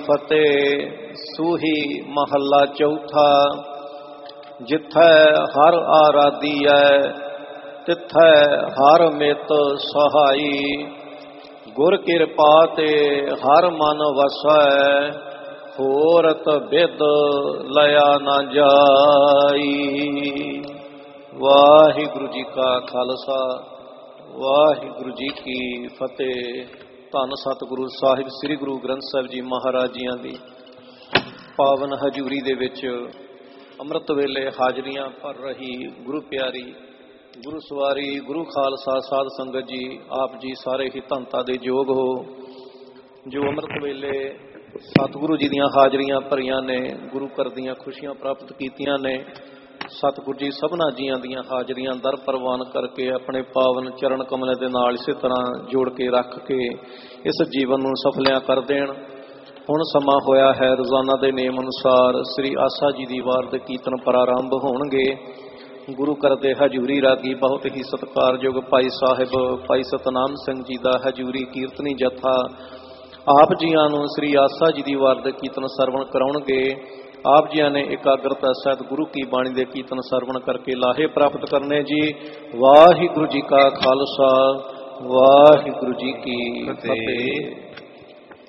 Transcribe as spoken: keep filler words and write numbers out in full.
फतेह। सूही महला चौथा। जिथै हर आराधीऐ तिथै हर मित सहाई। गुर कृपा ते हर मन वसै होरत बिद लया न जाई। वाहिगुरु जी का खालसा वाहिगुरु जी की फतेह। धन सतगुरु साहिब श्री गुरु ग्रंथ साहिब जी महाराज जियां दी पावन हजूरी दे विच ਅੰਮ੍ਰਿਤ ਵੇਲੇ ਹਾਜ਼ਰੀਆਂ ਭਰ ਰਹੀ ਗੁਰੂ ਪਿਆਰੀ ਗੁਰੂ ਸਵਾਰੀ ਗੁਰੂ ਖਾਲਸਾ ਸਾਧ ਸੰਗਤ ਜੀ, ਆਪ ਜੀ ਸਾਰੇ ਹੀ ਧੰਨਤਾ ਦੇ ਯੋਗ ਹੋ ਜੋ ਅੰਮ੍ਰਿਤ ਵੇਲੇ ਸਤਿਗੁਰੂ ਜੀ ਦੀਆਂ ਹਾਜ਼ਰੀਆਂ ਭਰੀਆਂ ਨੇ, ਗੁਰੂ ਘਰ ਦੀਆਂ ਖੁਸ਼ੀਆਂ ਪ੍ਰਾਪਤ ਕੀਤੀਆਂ ਨੇ। ਸਤਿਗੁਰੂ ਜੀ ਸਭਨਾ ਜੀਆਂ ਦੀਆਂ ਹਾਜ਼ਰੀਆਂ ਦਰ ਪ੍ਰਵਾਨ ਕਰਕੇ ਆਪਣੇ ਪਾਵਨ ਚਰਨ ਕਮਲੇ ਦੇ ਨਾਲ ਇਸੇ ਤਰ੍ਹਾਂ ਜੋੜ ਕੇ ਰੱਖ ਕੇ ਇਸ ਜੀਵਨ ਨੂੰ ਸਫਲਿਆਂ ਕਰ ਦੇਣ। ਹੁਣ ਸਮਾਂ ਹੋਇਆ ਹੈ, ਰੋਜ਼ਾਨਾ ਦੇ ਨੇਮ ਅਨੁਸਾਰ ਸ੍ਰੀ ਆਸਾ ਜੀ ਦੀ ਵਾਰ ਦੇ ਕੀਰਤਨ ਪ੍ਰਾਰੰਭ ਹੋਣਗੇ। ਗੁਰੂ ਘਰ ਦੇ ਹਜੂਰੀ ਰਾਗੀ ਬਹੁਤ ਹੀ ਸਤਿਕਾਰਯੋਗ ਭਾਈ ਸਾਹਿਬ ਭਾਈ ਸਤਨਾਮ ਸਿੰਘ ਜੀ ਦਾ ਹਜੂਰੀ ਕੀਰਤਨੀ ਜਥਾ ਆਪ ਜੀਆਂ ਨੂੰ ਸ੍ਰੀ ਆਸਾ ਜੀ ਦੀ ਵਾਰ ਦੇ ਕੀਰਤਨ ਸਰਵਣ ਕਰਾਉਣਗੇ। ਆਪ ਜੀਆਂ ਨੇ ਇਕਾਗਰਤਾ ਸਹਿਤ ਗੁਰੂ ਕੀ ਬਾਣੀ ਦੇ ਕੀਰਤਨ ਸਰਵਣ ਕਰਕੇ ਲਾਹੇ ਪ੍ਰਾਪਤ ਕਰਨੇ ਜੀ। ਵਾਹਿਗੁਰੂ ਜੀ ਕਾ ਖਾਲਸਾ ਵਾਹਿਗੁਰੂ ਜੀ ਕੀ ਫਤਿਹ।